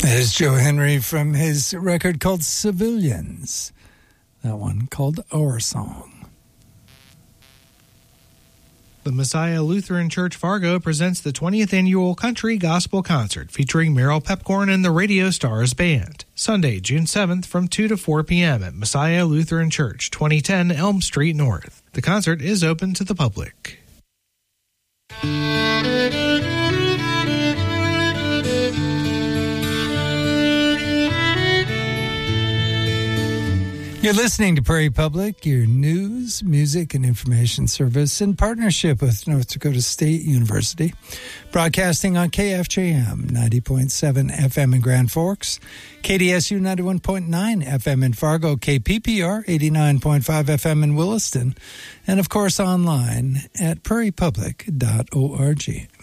There's Joe Henry from his record called Civilians. That one called Our Song. The Messiah Lutheran Church Fargo presents the 20th Annual Country Gospel Concert featuring Meryl Pepcorn and the Radio Stars Band. Sunday, June 7th from 2 to 4 p.m. at Messiah Lutheran Church, 2010 Elm Street North. The concert is open to the public. You're listening to Prairie Public, your news, music, and information service in partnership with North Dakota State University, broadcasting on KFJM 90.7 FM in Grand Forks, KDSU 91.9 FM in Fargo, KPPR 89.5 FM in Williston, and of course online at prairiepublic.org.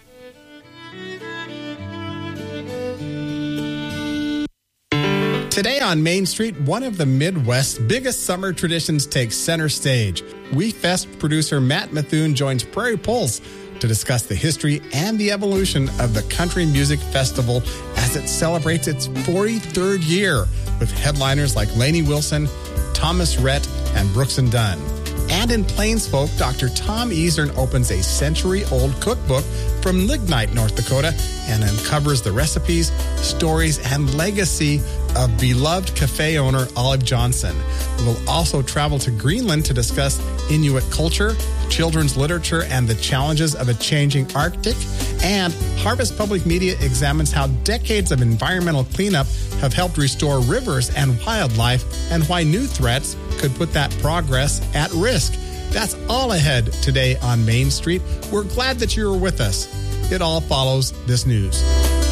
Today on Main Street, one of the Midwest's biggest summer traditions takes center stage. We Fest producer Matt Methune joins Prairie Pulse to discuss the history and the evolution of the Country Music Festival as it celebrates its 43rd year with headliners like Lainey Wilson, Thomas Rhett, and Brooks and Dunn. And in Plains Folk, Dr. Tom Easern opens a century-old cookbook from Lignite, North Dakota, and uncovers the recipes, stories, and legacy of beloved cafe owner Olive Johnson. We'll also travel to Greenland to discuss Inuit culture, children's literature, and the challenges of a changing Arctic. And Harvest Public Media examines how decades of environmental cleanup have helped restore rivers and wildlife, and why new threats could put that progress at risk. That's all ahead today on Main Street. We're glad that you're with us. It all follows this news.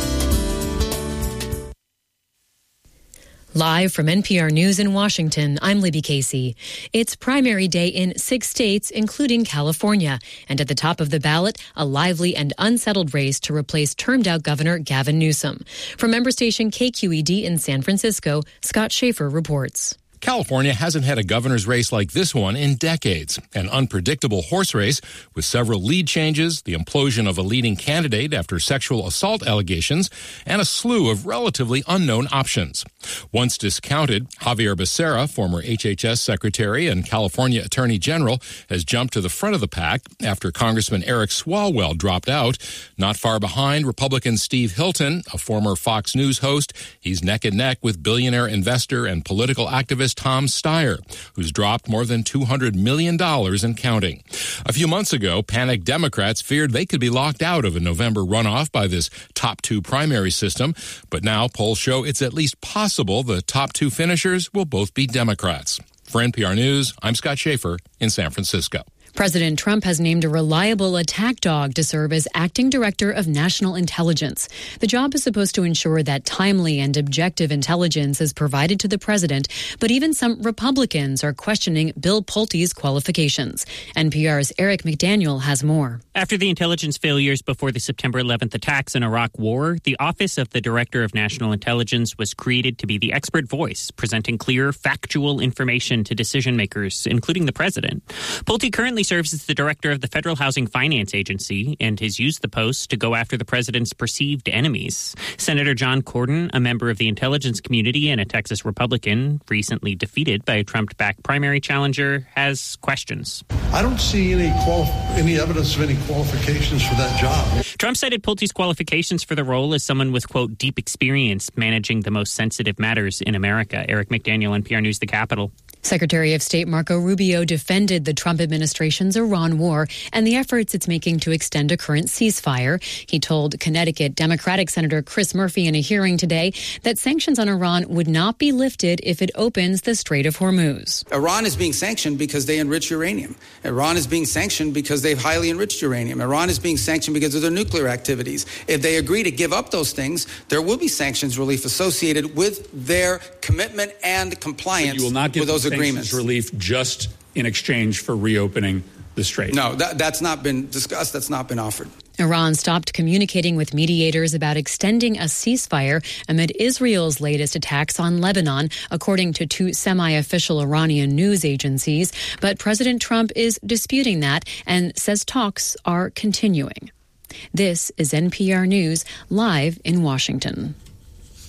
Live from NPR News in Washington, I'm Libby Casey. It's primary day in 6 states, including California. And at the top of the ballot, a lively and unsettled race to replace termed-out Governor Gavin Newsom. From member station KQED in San Francisco, Scott Schaefer reports. California hasn't had a governor's race like this one in decades. An unpredictable horse race with several lead changes, the implosion of a leading candidate after sexual assault allegations, and a slew of relatively unknown options. Once discounted, Javier Becerra, former HHS secretary and California attorney general, has jumped to the front of the pack after Congressman Eric Swalwell dropped out. Not far behind, Republican Steve Hilton, a former Fox News host. He's neck and neck with billionaire investor and political activist Tom Steyer, who's dropped more than $200 million and counting. A few months ago, panicked Democrats feared they could be locked out of a November runoff by this top two primary system, but now polls show it's at least possible the top two finishers will both be Democrats. For NPR News, I'm Scott Schaefer in San Francisco. President Trump has named a reliable attack dog to serve as acting director of national intelligence. The job is supposed to ensure that timely and objective intelligence is provided to the president, but even some Republicans are questioning Bill Pulte's qualifications. NPR's Eric McDaniel has more. After the intelligence failures before the September 11th attacks in Iraq War, the Office of the Director of National Intelligence was created to be the expert voice, presenting clear, factual information to decision makers, including the president. Pulte currently serves as the director of the Federal Housing Finance Agency and has used the post to go after the president's perceived enemies. Senator John Cornyn, a member of the intelligence community and a Texas Republican, recently defeated by a Trump-backed primary challenger, has questions. I don't see any evidence of any qualifications for that job. Trump cited Pulte's qualifications for the role as someone with, quote, deep experience managing the most sensitive matters in America. Eric McDaniel, NPR News, The Capitol. Secretary of State Marco Rubio defended the Trump administration's Iran war and the efforts it's making to extend a current ceasefire. He told Connecticut Democratic Senator Chris Murphy in a hearing today that sanctions on Iran would not be lifted if it opens the Strait of Hormuz. Iran is being sanctioned because they enrich uranium. Iran is being sanctioned because they've highly enriched uranium. Iran is being sanctioned because of their nuclear activities. If they agree to give up those things, there will be sanctions relief associated with their commitment and compliance with those agreements. Relief just in exchange for reopening the strait. No, that's not been discussed. That's not been offered. Iran stopped communicating with mediators about extending a ceasefire amid Israel's latest attacks on Lebanon, according to two semi-official Iranian news agencies. But President Trump is disputing that and says talks are continuing. This is NPR News, live in Washington.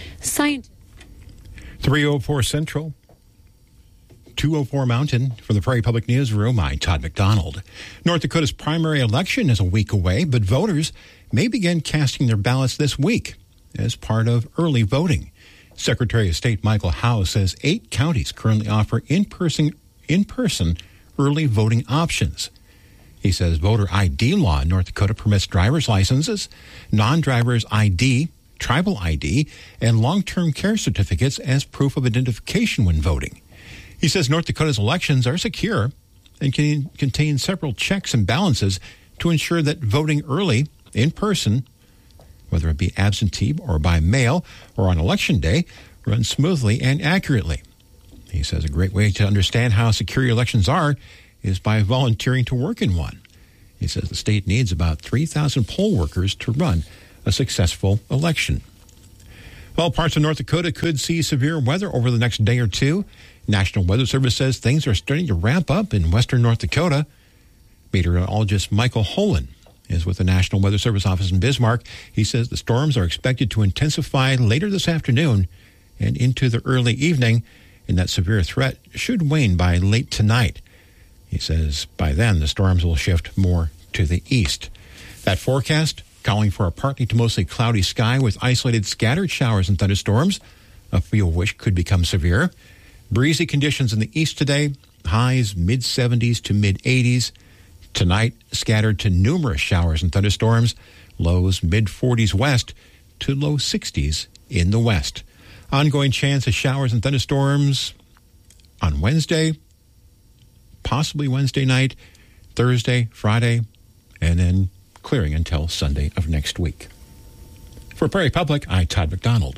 Scientists. 304 Central, 204 Mountain. For the Prairie Public Newsroom, I'm Todd McDonald. North Dakota's primary election is a week away, but voters may begin casting their ballots this week as part of early voting. Secretary of State Michael Howe says 8 counties currently offer in-person early voting options. He says voter ID law in North Dakota permits driver's licenses, non-driver's ID, tribal ID, and long-term care certificates as proof of identification when voting. He says North Dakota's elections are secure and can contain several checks and balances to ensure that voting early, in person, whether it be absentee or by mail or on election day, runs smoothly and accurately. He says a great way to understand how secure elections are is by volunteering to work in one. He says the state needs about 3,000 poll workers to run a successful election. Well, parts of North Dakota could see severe weather over the next day or two. National Weather Service says things are starting to ramp up in western North Dakota. Meteorologist Michael Holen is with the National Weather Service office in Bismarck. He says the storms are expected to intensify later this afternoon and into the early evening, and that severe threat should wane by late tonight. He says by then the storms will shift more to the east. That forecast calling for a partly to mostly cloudy sky with isolated scattered showers and thunderstorms, a few of which could become severe. Breezy conditions in the east today, highs mid-70s to mid-80s. Tonight, scattered to numerous showers and thunderstorms, lows mid-40s west to low 60s in the west. Ongoing chance of showers and thunderstorms on Wednesday, possibly Wednesday night, Thursday, Friday, and then clearing until Sunday of next week. For Prairie Public, I'm Todd McDonald.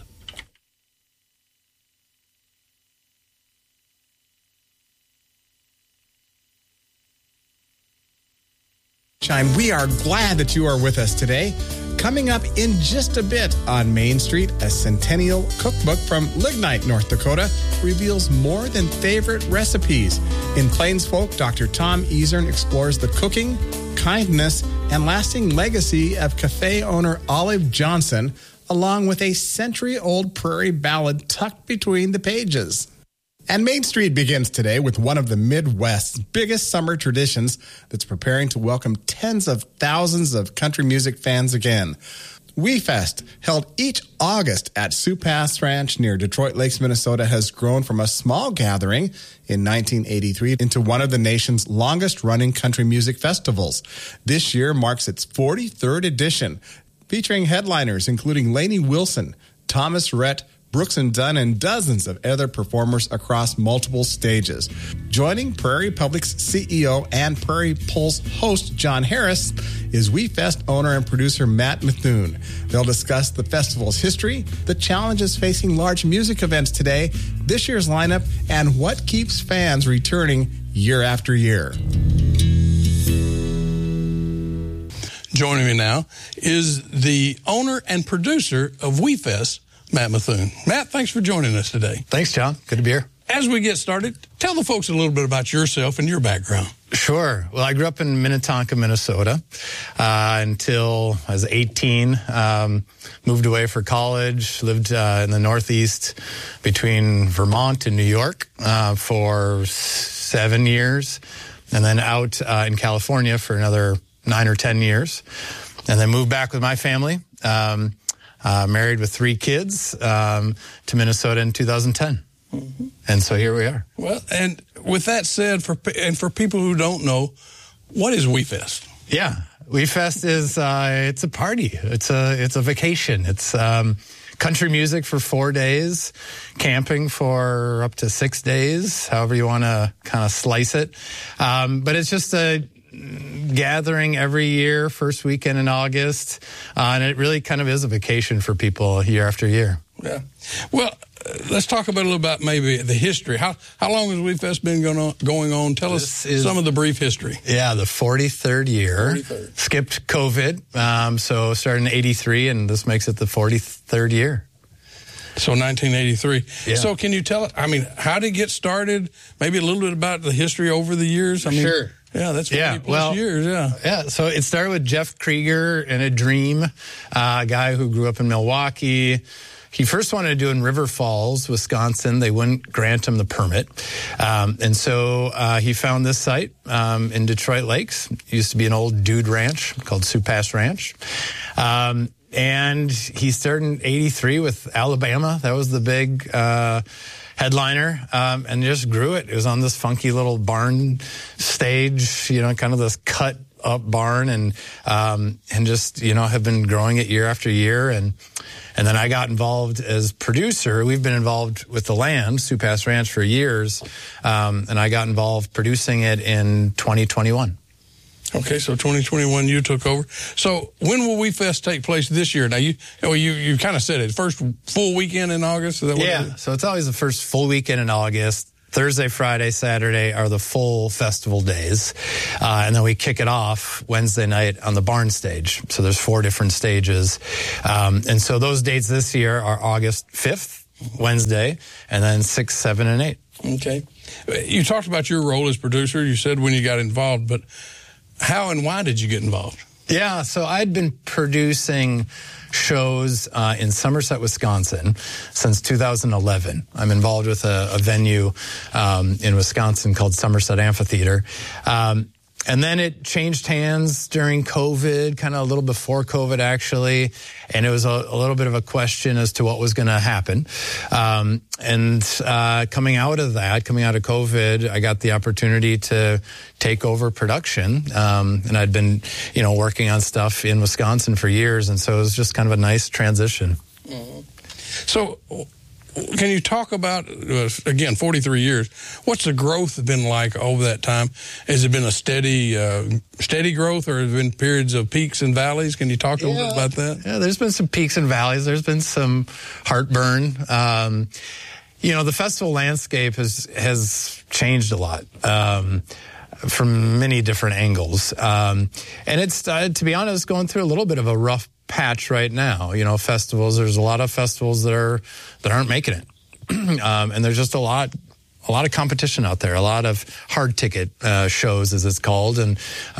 We are glad that you are with us today. Coming up in just a bit on Main Street, a centennial cookbook from Lignite, North Dakota, reveals more than favorite recipes. In Plains Folk, Dr. Tom Easern explores the cooking, kindness, and lasting legacy of cafe owner Olive Johnson, along with a century-old prairie ballad tucked between the pages. And Main Street begins today with one of the Midwest's biggest summer traditions that's preparing to welcome tens of thousands of country music fans again. We Fest, held each August at Sioux Pass Ranch near Detroit Lakes, Minnesota, has grown from a small gathering in 1983 into one of the nation's longest-running country music festivals. This year marks its 43rd edition, featuring headliners including Lainey Wilson, Thomas Rhett, Brooks and Dunn, and dozens of other performers across multiple stages. Joining Prairie Public's CEO and Prairie Pulse host John Harris is We Fest owner and producer Matt Methune. They'll discuss the festival's history, the challenges facing large music events today, this year's lineup, and what keeps fans returning year after year. Joining me now is the owner and producer of We Fest, Matt Methune. Matt, thanks for joining us today. Thanks, John. Good to be here. As we get started, tell the folks a little bit about yourself and your background. Sure. Well, I grew up in Minnetonka, Minnesota, until I was 18. Moved away for college, lived in the Northeast between Vermont and New York for 7 years, and then out in California for another 9 or 10 years, and then moved back with my family. Married with 3 kids to Minnesota in 2010. Mm-hmm. And so here we are. Well, and with that said, for people who don't know, what is We Fest? Yeah, We Fest is it's a party. It's a vacation. It's country music for 4 days, camping for up to 6 days, however you want to kind of slice it. But it's just a gathering every year, first weekend in August, and it really kind of is a vacation for people year after year. Yeah. Well, let's talk about a little about maybe the history. How long has We Fest been going on? Tell us some of the brief history. Yeah, the 43rd year. 43rd. Skipped COVID, so started in 83, and this makes it the 43rd year. So 1983. Yeah. So can you tell us, how did it get started? Maybe a little bit about the history over the years? Sure. Yeah, that's 40 plus years, yeah. Yeah, so it started with Jeff Krieger and a dream, a guy who grew up in Milwaukee. he first wanted to do it in River Falls, Wisconsin. They wouldn't grant him the permit. And so he found this site in Detroit Lakes. It used to be an old dude ranch called Sioux Pass Ranch. And he started in 83 with Alabama. That was the big headliner, and just grew it. It was on this funky little barn stage, kind of this cut up barn, and just, have been growing it year after year. And then I got involved as producer. We've been involved with the land, Sioux Pass Ranch, for years. And I got involved producing it in 2021. Okay, so 2021 you took over. So when will WeFest take place this year? Now you kind of said it, first full weekend in August? Is that what it is? So it's always the first full weekend in August. Thursday, Friday, Saturday are the full festival days. And then we kick it off Wednesday night on the barn stage. So there's 4 different stages. And so those dates this year are August 5th, Wednesday, and then 6, 7, and 8. Okay. You talked about your role as producer. You said when you got involved, but how and why did you get involved? Yeah, so I'd been producing shows in Somerset, Wisconsin since 2011. I'm involved with a venue in Wisconsin called Somerset Amphitheater. And then it changed hands during COVID, kind of a little before COVID, actually. And it was a little bit of a question as to what was going to happen. And coming out of COVID, I got the opportunity to take over production. And I'd been, working on stuff in Wisconsin for years. And so it was just kind of a nice transition. Mm-hmm. So can you talk about, again, 43 years, what's the growth been like over that time? Has it been a steady growth, or has it been periods of peaks and valleys? Can you talk a little bit about that? Yeah, there's been some peaks and valleys. There's been some heartburn. The festival landscape has changed a lot. From many different angles. And it's, to be honest, going through a little bit of a rough patch right now. Festivals, there's a lot of festivals that aren't making it. And there's just a lot of competition out there, a lot of hard ticket shows, as it's called. And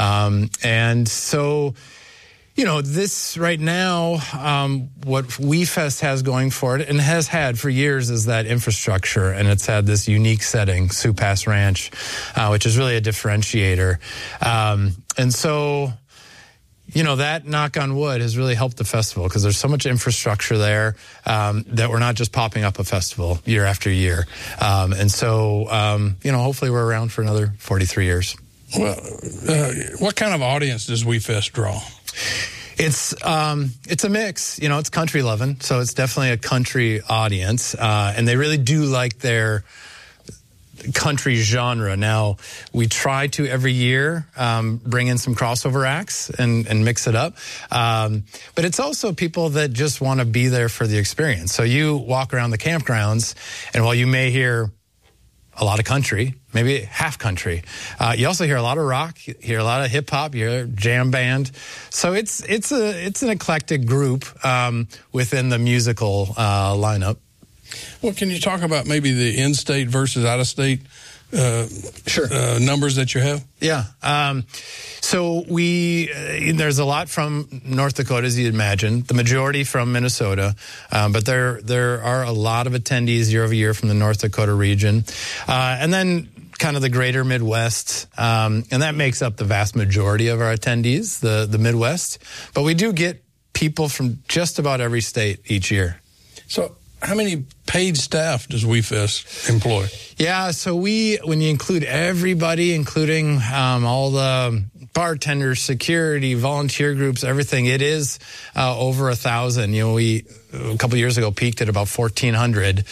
so, this right now, what WeFest has going for it and has had for years is that infrastructure, and it's had this unique setting, Sioux Pass Ranch, which is really a differentiator. And so, that, knock on wood, has really helped the festival because there's so much infrastructure there that we're not just popping up a festival year after year. And so, hopefully we're around for another 43 years. Well, what kind of audience does WeFest draw? It's a mix, it's country loving, so it's definitely a country audience, and they really do like their country genre. Now, we try to every year bring in some crossover acts and mix it up, but it's also people that just want to be there for the experience. So you walk around the campgrounds, and while you may hear a lot of country, maybe half country. You also hear a lot of rock, you hear a lot of hip hop, you hear jam band. So it's an eclectic group within the musical lineup. Well, can you talk about maybe the in-state versus out-of-state numbers that you have? Yeah. So there's a lot from North Dakota, as you'd imagine, the majority from Minnesota, but there are a lot of attendees year over year from the North Dakota region. And then kind of the greater Midwest, and that makes up the vast majority of our attendees, the Midwest. But we do get people from just about every state each year. So how many paid staff does WeFest employ? Yeah, so when you include everybody, including all the bartenders, security, volunteer groups, everything, it is over 1,000. We a couple of years ago peaked at about 1,400.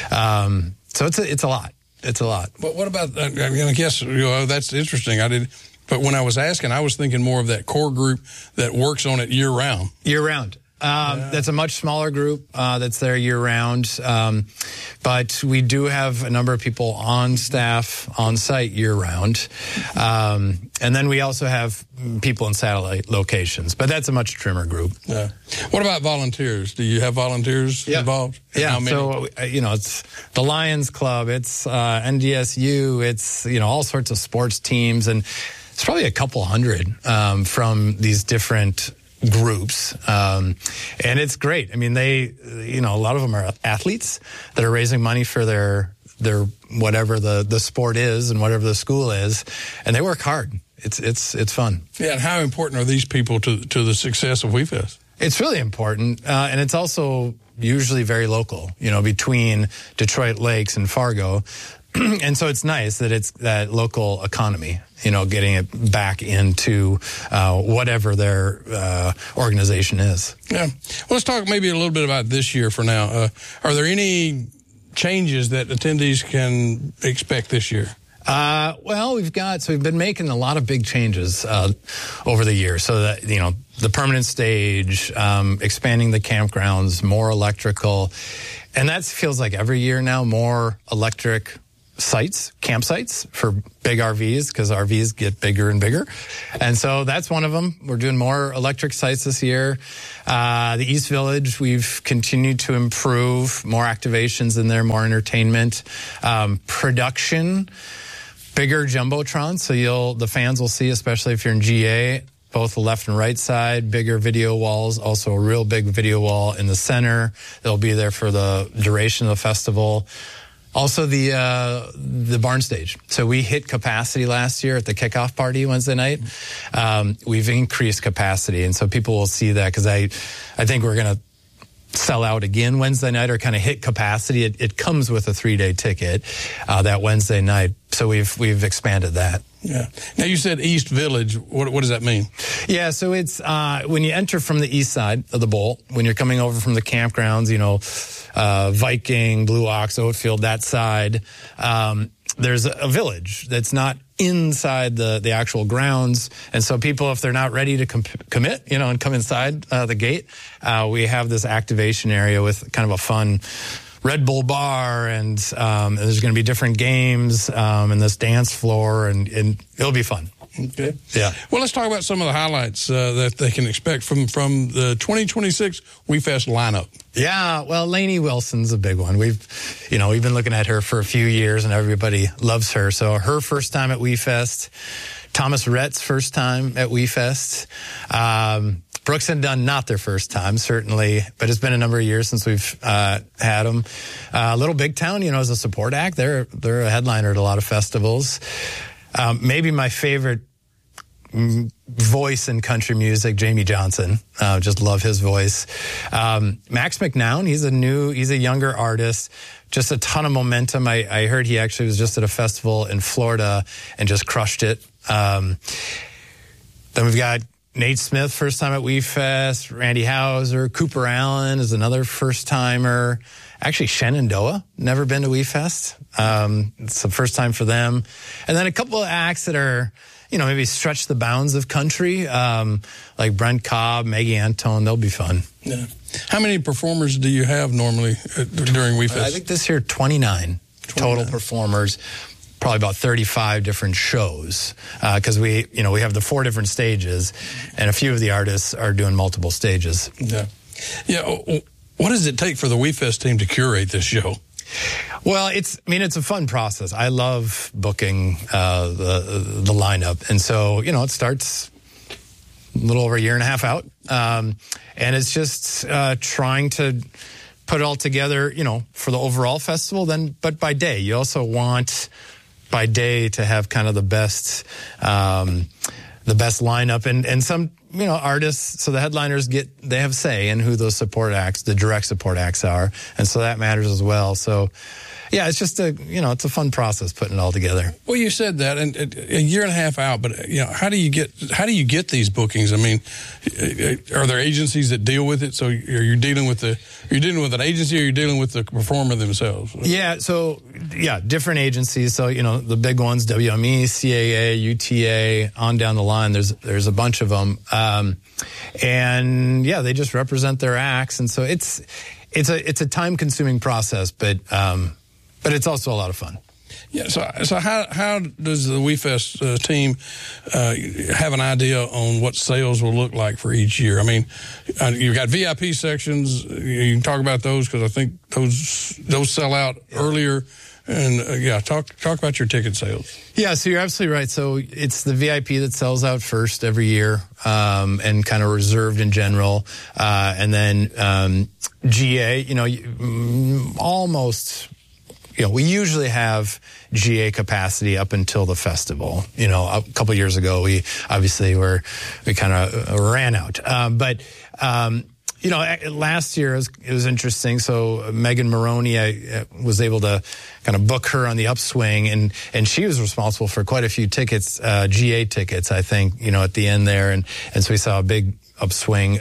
So it's a lot. It's a lot. But what about? I guess that's interesting. But when I was asking, I was thinking more of that core group that works on it year round. Year round. That's a much smaller group that's there year-round. But we do have a number of people on staff, on site year-round. And then we also have people in satellite locations. But that's a much trimmer group. Yeah. What about volunteers? Do you have volunteers involved? Yeah, how many? So, it's the Lions Club, it's NDSU, it's, all sorts of sports teams. And it's probably a couple hundred from these different groups, and it's great. I mean, a lot of them are athletes that are raising money for their whatever the sport is and whatever the school is, and they work hard. It's fun. Yeah, and how important are these people to the success of WeFest? It's really important, and it's also usually very local, between Detroit Lakes and Fargo. And so it's nice that it's that local economy, getting it back into whatever their organization is. Yeah. Well, let's talk maybe a little bit about this year for now. Are there any changes that attendees can expect this year? Well, we've been making a lot of big changes over the years. So that, the permanent stage, expanding the campgrounds, more electrical. And that feels like every year now, more electric campsites for big RVs, because RVs get bigger and bigger. And so that's one of them. We're doing more electric sites this year. The East Village, we've continued to improve, more activations in there, more entertainment, production, bigger jumbotrons. So the fans will see, especially if you're in GA, both the left and right side, bigger video walls, also a real big video wall in the center. They'll be there for the duration of the festival. Also, the barn stage. So we hit capacity last year at the kickoff party Wednesday night. We've increased capacity, and so people will see that, because I think we're going to sell out again Wednesday night, or kind of hit capacity. It comes with a 3-day ticket that Wednesday night, so we've expanded that. Yeah. Now, you said East Village. What does that mean? Yeah, so it's when you enter from the east side of the bowl, when you're coming over from the campgrounds, Viking, Blue Ox, Oatfield, that side, there's a village that's not inside the actual grounds. And so people, if they're not ready to commit, and come inside the gate, we have this activation area with kind of a fun Red Bull bar, and there's going to be different games and this dance floor, and it'll be fun. Okay. Yeah. Well, let's talk about some of the highlights that they can expect from the 2026 WeFest lineup. Yeah. Well, Lainey Wilson's a big one. We've been looking at her for a few years, and everybody loves her. So her first time at WeFest, Thomas Rhett's first time at WeFest. Brooks and Dunn, not their first time, certainly, but it's been a number of years since we've had them. Little Big Town, as a support act, they're a headliner at a lot of festivals. Maybe my favorite voice in country music, Jamie Johnson. Just love his voice. Max McNown, he's a younger artist. Just a ton of momentum. I heard he actually was just at a festival in Florida and just crushed it. Then we've got Nate Smith, first time at WeFest. Randy Hauser. Cooper Allen is another first-timer. Actually, Shenandoah, never been to WeFest. It's the first time for them. And then a couple of acts that are, maybe stretch the bounds of country, like Brent Cobb, Maggie Antone. They'll be fun. Yeah. How many performers do you have normally during WeFest? I think this year 29 total performers. Probably about 35 different shows, because we have the 4 different stages, and a few of the artists are doing multiple stages. Yeah. What does it take for the WeFest team to curate this show? Well, it's a fun process. I love booking the lineup, and so it starts a little over a year and a half out, and it's just trying to put it all together, for the overall festival. But by day, you also want by day to have kind of the best lineup, and some artists. So the headliners they have say in who those support acts, the direct support acts are, and so that matters as well. So yeah, it's just it's a fun process putting it all together. Well, you said that, and a year and a half out, but how do you get these bookings? I mean, are there agencies that deal with it? So are you dealing with an agency, or are you dealing with the performer themselves? Yeah, so different agencies. So the big ones, WME, CAA, UTA, on down the line. There's a bunch of them, and they just represent their acts, and so it's a time consuming process, but it's also a lot of fun. Yeah. So how does the WeFest team have an idea on what sales will look like for each year? I mean, you've got VIP sections. You can talk about those, because I think those sell out earlier And talk about your ticket sales. Yeah, so you're absolutely right. So it's the VIP that sells out first every year, and kind of reserved in general. And then GA, almost, we usually have GA capacity up until the festival. A couple of years ago, we kind of ran out. But last year it was interesting. So Megan Maroney, I was able to kind of book her on the upswing, and she was responsible for quite a few tickets, GA tickets, I think, at the end there, and so we saw a big upswing.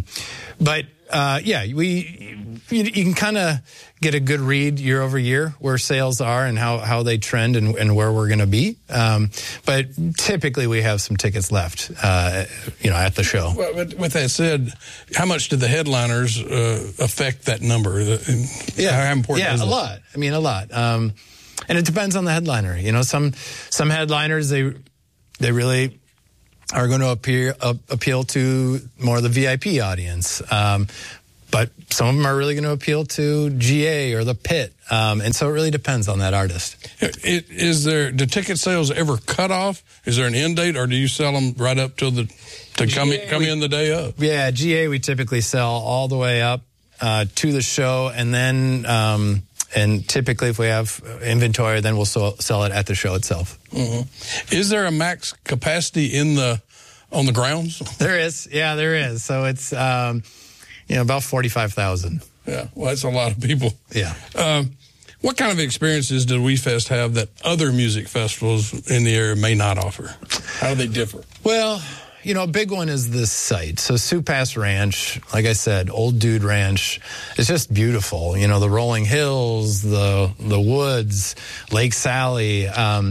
You can kind of get a good read year over year where sales are and how they trend and where we're going to be. But typically we have some tickets left, at the show. Well, with that said, how much did the headliners affect that number? How important is it? A lot. I mean, a lot. And it depends on the headliner. Some headliners, they really are going to appeal to more of the VIP audience. But some of them are really going to appeal to GA or the Pit. And so it really depends on that artist. Do ticket sales ever cut off? Is there an end date, or do you sell them right up till come in the day of? Yeah, GA we typically sell all the way up to the show, and then and typically if we have inventory, then we'll sell it at the show itself. Mm-hmm. Is there a max capacity on the grounds? There is. Yeah, there is. So it's about 45,000. Yeah, well, that's a lot of people. Yeah. What kind of experiences did WeFest have that other music festivals in the area may not offer? How do they differ? Well, a big one is this site. So Sioux Pass Ranch, like I said, Old Dude Ranch, it's just beautiful. The rolling hills, the woods, Lake Sally.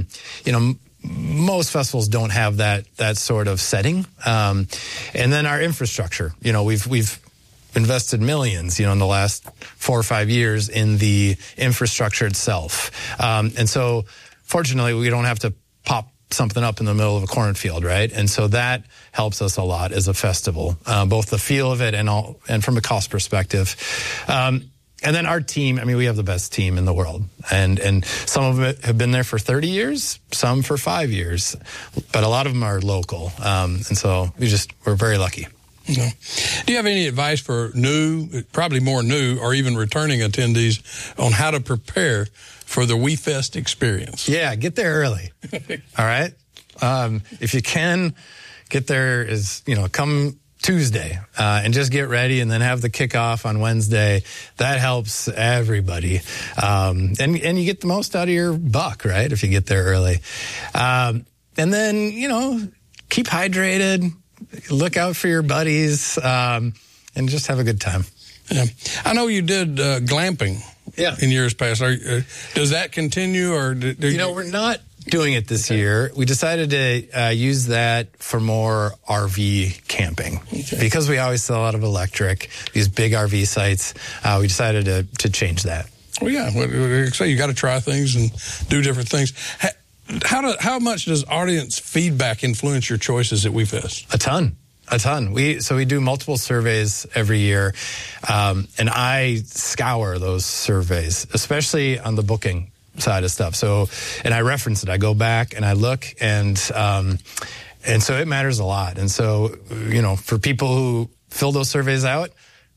Most festivals don't have that sort of setting. And then our infrastructure. We've invested millions, in the last 4 or 5 years in the infrastructure itself. And so fortunately, we don't have to pop something up in the middle of a cornfield, right? And so that helps us a lot as a festival, both the feel of it and from a cost perspective. And then our team, we have the best team in the world. And some of it have been there for 30 years, some for 5 years, but a lot of them are local. And so we're very lucky. Okay. Do you have any advice for probably more new or even returning attendees on how to prepare for the WeFest experience? Yeah, get there early. All right? If you can, get there come Tuesday and just get ready and then have the kickoff on Wednesday. That helps everybody. And you get the most out of your buck, right, if you get there early. And then, keep hydrated. Look out for your buddies, and just have a good time. Yeah, I know you did glamping. Yeah. In years past. Does that continue, or we're not doing it this year. We decided to use that for more RV camping because we always sell out of electric. These big RV sites. We decided to change that. Well, yeah. So you got to try things and do different things. How much does audience feedback influence your choices at WeFest? A ton. We do multiple surveys every year, and I scour those surveys, especially on the booking side of stuff. So, and I reference it. I go back and I look, and so it matters a lot. And so, for people who fill those surveys out,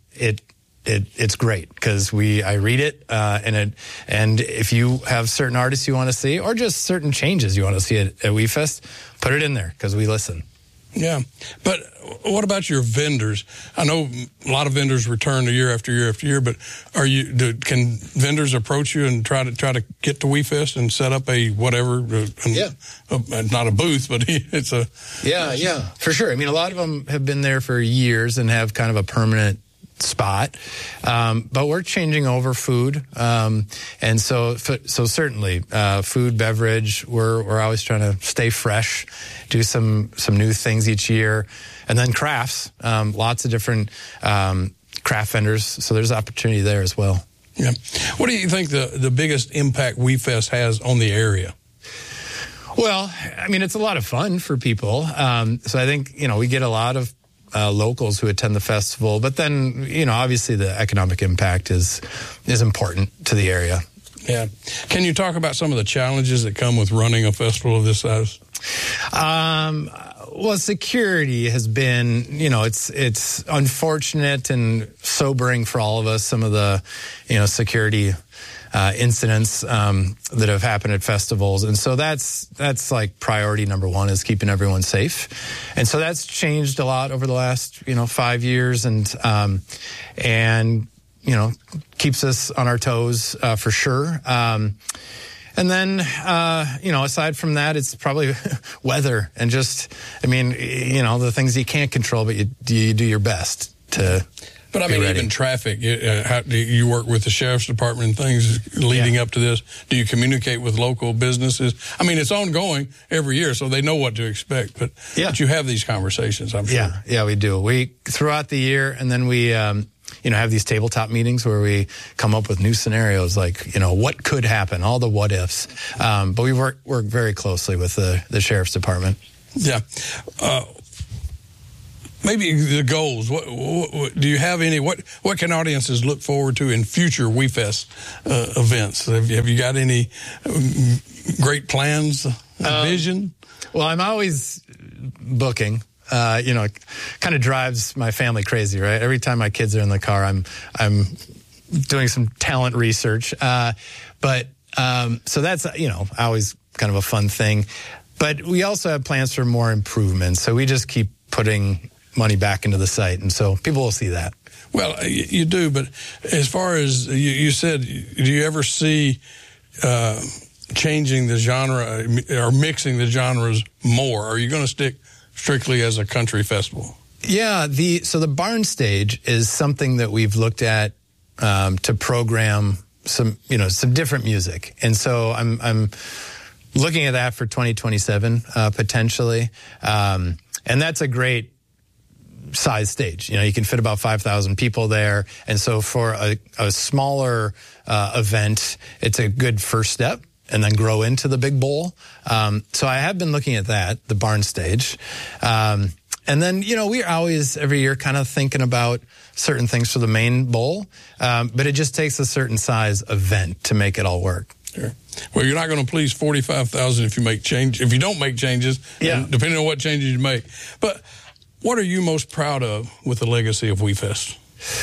it's great because I read it, and if you have certain artists you want to see or just certain changes you want to see at WeFest, put it in there because we listen. Yeah, but what about your vendors? I know a lot of vendors return year after year after year, but can vendors approach you and try to get to WeFest and set up a whatever? Not a booth, but it's a yeah, for sure. A lot of them have been there for years and have kind of a permanent spot, but we're changing over food, and so certainly food, beverage. We're always trying to stay fresh, do some new things each year, and then crafts. Lots of different craft vendors, so there's opportunity there as well. Yeah, what do you think the biggest impact WeFest has on the area? Well, it's a lot of fun for people. So I think we get a lot of locals who attend the festival, but then obviously the economic impact is important to the area. Yeah. Can you talk about some of the challenges that come with running a festival of this size? Well, security has been, it's unfortunate and sobering for all of us, some of the, security incidents that have happened at festivals. And so that's like priority number one, is keeping everyone safe. And so that's changed a lot over the last, 5 years, and keeps us on our toes for sure. And then, aside from that, it's probably weather and just, the things you can't control, but you do your best to. But I mean, even traffic. How do you work with the sheriff's department and things leading up to this? Do you communicate with local businesses? I mean, it's ongoing every year, so they know what to expect. But you have these conversations, I'm sure. Yeah, we do. We throughout the year, and then we. Have these tabletop meetings where we come up with new scenarios, like, what could happen, all the what ifs. But we work very closely with the sheriff's department. Yeah. Maybe the goals. What do you have any? What can audiences look forward to in future WeFest events? Have you got any great plans, vision? Well, I'm always booking. Kind of drives my family crazy, right? Every time my kids are in the car, I'm doing some talent research. So that's, always kind of a fun thing. But we also have plans for more improvements. So we just keep putting money back into the site. And so people will see that. Well, you do. But as far as you said, do you ever see changing the genre or mixing the genres more? Are you going to stick strictly as a country festival? Yeah, so the barn stage is something that we've looked at to program some different music, and so I'm looking at that for 2027 potentially, and that's a great size stage. You can fit about 5,000 people there, and so for a smaller event, it's a good first step. And then grow into the big bowl. So I have been looking at that, the barn stage. And then, we're always every year kind of thinking about certain things for the main bowl. But it just takes a certain size event to make it all work. Sure. Well, you're not going to please 45,000 if you don't make changes, depending on what changes you make. But what are you most proud of with the legacy of WeFest?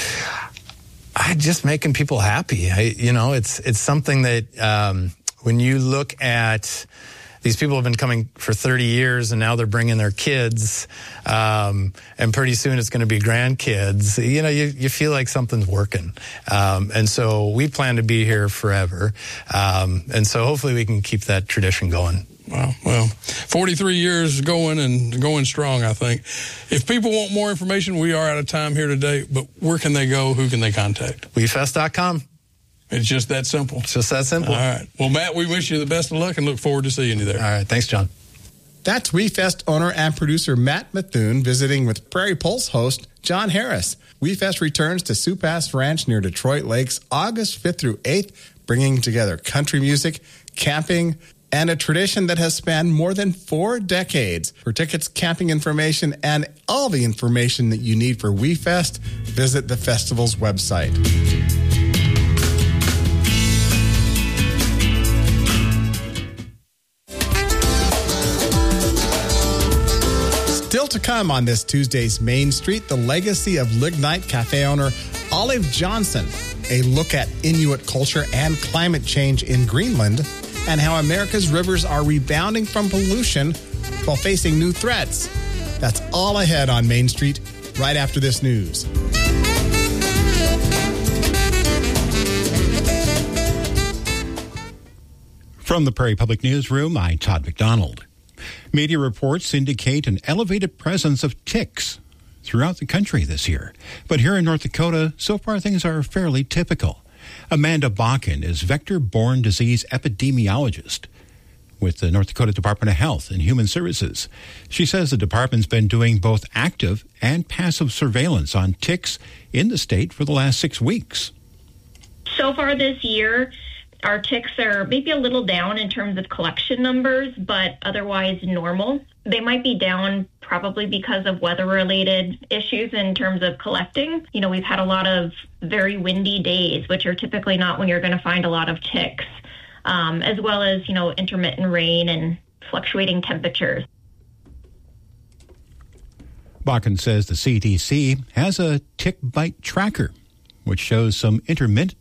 Just making people happy. It's something that, when you look at these people have been coming for 30 years and now they're bringing their kids, and pretty soon it's going to be grandkids, you feel like something's working. And so we plan to be here forever. And so hopefully we can keep that tradition going. Wow. Well, 43 years going and going strong, I think. If people want more information, we are out of time here today, but where can they go? Who can they contact? WeFest.com. It's just that simple. It's just that simple. All right. Well, Matt, we wish you the best of luck and look forward to seeing you there. All right. Thanks, John. That's WeFest owner and producer Matt Methune visiting with Prairie Pulse host John Harris. WeFest returns to Sioux Pass Ranch near Detroit Lakes August 5th through 8th, bringing together country music, camping, and a tradition that has spanned more than 4 decades. For tickets, camping information, and all the information that you need for WeFest, visit the festival's website. Still to come on this Tuesday's Main Street, the legacy of Lignite Cafe owner Olive Johnson, a look at Inuit culture and climate change in Greenland, and how America's rivers are rebounding from pollution while facing new threats. That's all ahead on Main Street, right after this news. From the Prairie Public Newsroom, I'm Todd McDonald. Media reports indicate an elevated presence of ticks throughout the country this year. But here in North Dakota, so far things are fairly typical. Amanda Bakken is vector-borne disease epidemiologist with the North Dakota Department of Health and Human Services. She says the department's been doing both active and passive surveillance on ticks in the state for the last 6 weeks. So far this year, our ticks are maybe a little down in terms of collection numbers, but otherwise normal. They might be down probably because of weather-related issues in terms of collecting. We've had a lot of very windy days, which are typically not when you're going to find a lot of ticks, as well as, intermittent rain and fluctuating temperatures. Bakken says the CDC has a tick bite tracker, which shows some intermittent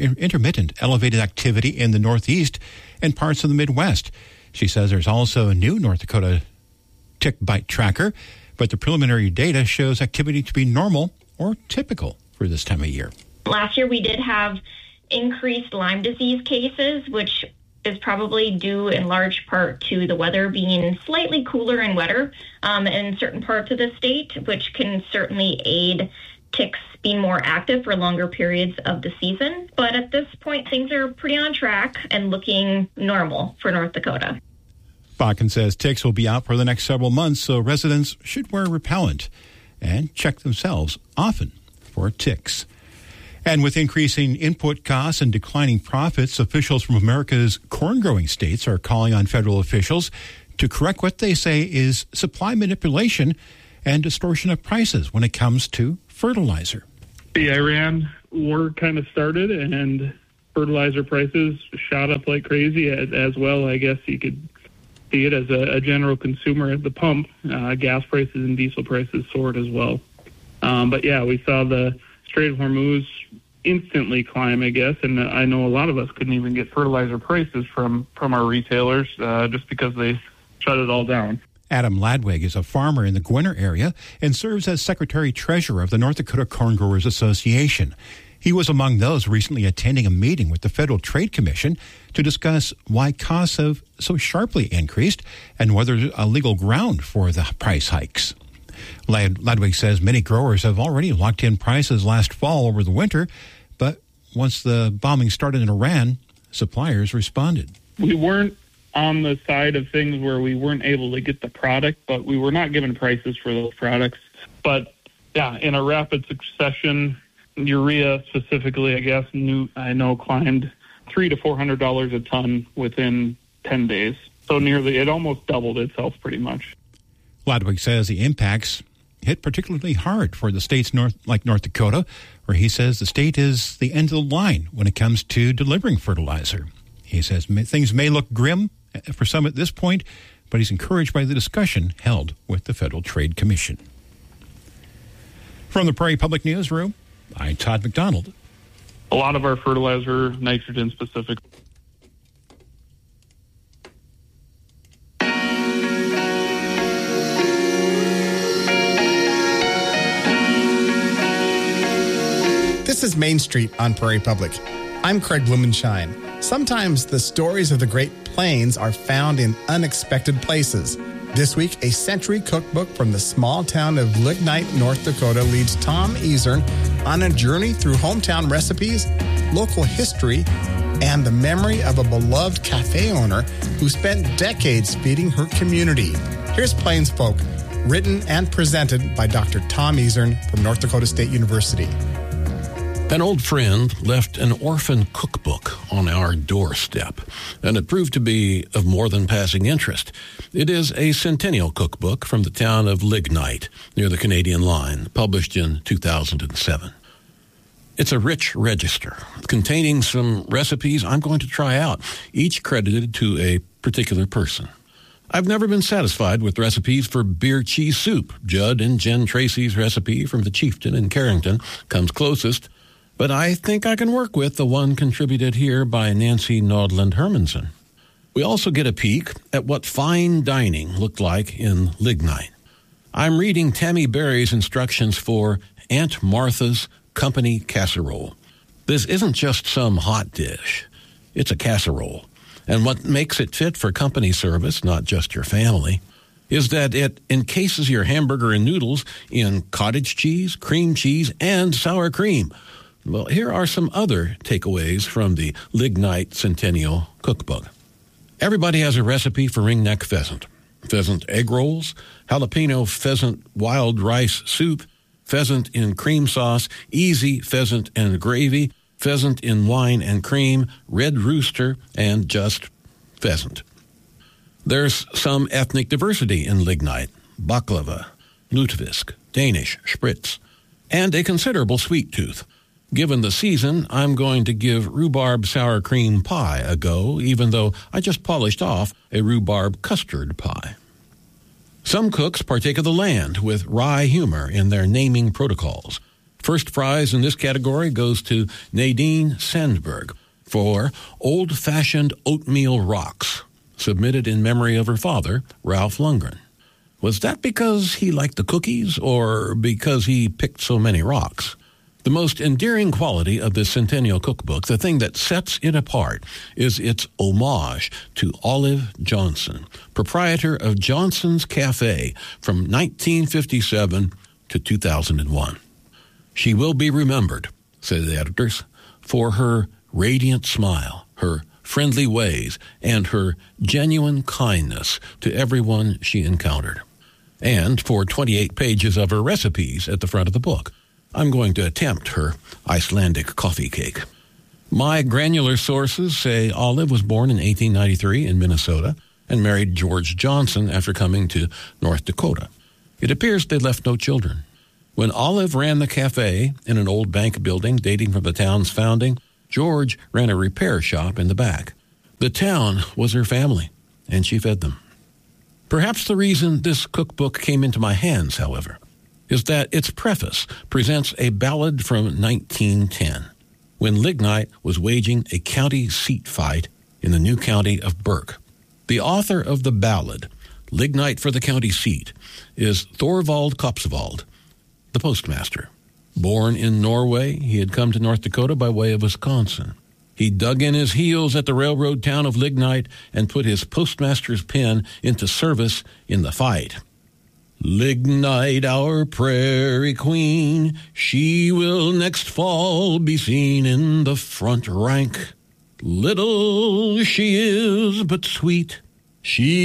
elevated activity in the Northeast and parts of the Midwest. She says there's also a new North Dakota tick bite tracker, but the preliminary data shows activity to be normal or typical for this time of year. Last year we did have increased Lyme disease cases, which is probably due in large part to the weather being slightly cooler and wetter in certain parts of the state, which can certainly aid ticks being more active for longer periods of the season. But at this point, things are pretty on track and looking normal for North Dakota. Bakken says ticks will be out for the next several months, so residents should wear repellent and check themselves often for ticks. And with increasing input costs and declining profits, officials from America's corn-growing states are calling on federal officials to correct what they say is supply manipulation and distortion of prices when it comes to fertilizer. The Iran war kind of started, and fertilizer prices shot up like crazy as well. I guess you could see it as a general consumer at the pump. Gas prices and diesel prices soared as well. But yeah, we saw the Strait of Hormuz instantly climb, I guess, and I know a lot of us couldn't even get fertilizer prices from our retailers just because they shut it all down. Adam Ladwig is a farmer in the Gwinner area and serves as Secretary-Treasurer of the North Dakota Corn Growers Association. He was among those recently attending a meeting with the Federal Trade Commission to discuss why costs have so sharply increased and whether there's a legal ground for the price hikes. Ladwig says many growers have already locked in prices last fall over the winter, but once the bombing started in Iran, suppliers responded. We weren't on the side of things where we weren't able to get the product, but we were not given prices for those products. But yeah, in a rapid succession, urea specifically, I know climbed $300 to $400 a ton within 10 days. So it almost doubled itself pretty much. Ladwig says the impacts hit particularly hard for the states like North Dakota, where he says the state is the end of the line when it comes to delivering fertilizer. He says things may look grim for some at this point, but he's encouraged by the discussion held with the Federal Trade Commission. From the Prairie Public Newsroom, I'm Todd McDonald. A lot of our fertilizer, nitrogen specific. This is Main Street on Prairie Public. I'm Craig Blumenshine. Sometimes the stories of the Great Plains are found in unexpected places. This week, a century cookbook from the small town of Lignite, North Dakota, leads Tom Easern on a journey through hometown recipes, local history, and the memory of a beloved cafe owner who spent decades feeding her community. Here's Plains Folk, written and presented by Dr. Tom Easern from North Dakota State University. An old friend left an orphan cookbook on our doorstep, and it proved to be of more than passing interest. It is a centennial cookbook from the town of Lignite, near the Canadian line, published in 2007. It's a rich register containing some recipes I'm going to try out, each credited to a particular person. I've never been satisfied with recipes for beer cheese soup. Judd and Jen Tracy's recipe from the Chieftain in Carrington comes closest, but I think I can work with the one contributed here by Nancy Nodland Hermanson. We also get a peek at what fine dining looked like in Lignite. I'm reading Tammy Berry's instructions for Aunt Martha's Company Casserole. This isn't just some hot dish. It's a casserole. And what makes it fit for company service, not just your family, is that it encases your hamburger and noodles in cottage cheese, cream cheese, and sour cream. Well, here are some other takeaways from the Lignite Centennial Cookbook. Everybody has a recipe for ringneck pheasant. Pheasant egg rolls, jalapeno pheasant wild rice soup, pheasant in cream sauce, easy pheasant and gravy, pheasant in wine and cream, red rooster, and just pheasant. There's some ethnic diversity in Lignite, baklava, lutefisk, Danish, spritz, and a considerable sweet tooth. Given the season, I'm going to give rhubarb sour cream pie a go, even though I just polished off a rhubarb custard pie. Some cooks partake of the land with wry humor in their naming protocols. First prize in this category goes to Nadine Sandberg for Old-Fashioned Oatmeal Rocks, submitted in memory of her father, Ralph Lundgren. Was that because he liked the cookies or because he picked so many rocks? The most endearing quality of this Centennial Cookbook, the thing that sets it apart, is its homage to Olive Johnson, proprietor of Johnson's Cafe from 1957 to 2001. She will be remembered, say the editors, for her radiant smile, her friendly ways, and her genuine kindness to everyone she encountered. And for 28 pages of her recipes at the front of the book. I'm going to attempt her Icelandic coffee cake. My granular sources say Olive was born in 1893 in Minnesota and married George Johnson after coming to North Dakota. It appears they left no children. When Olive ran the cafe in an old bank building dating from the town's founding, George ran a repair shop in the back. The town was her family, and she fed them. Perhaps the reason this cookbook came into my hands, however, is that its preface presents a ballad from 1910, when Lignite was waging a county seat fight in the new county of Burke. The author of the ballad, Lignite for the County Seat, is Thorvald Kopsvold, the postmaster. Born in Norway, he had come to North Dakota by way of Wisconsin. He dug in his heels at the railroad town of Lignite and put his postmaster's pen into service in the fight. Lignite, our prairie queen, she will next fall be seen in the front rank. Little she is, but sweet, she